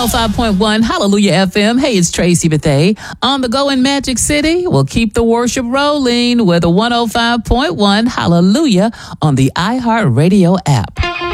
105.1 Hallelujah FM. Hey, it's Tracy Bethea. On the go in Magic City, we'll keep the worship rolling with a 105.1 Hallelujah on the iHeartRadio app.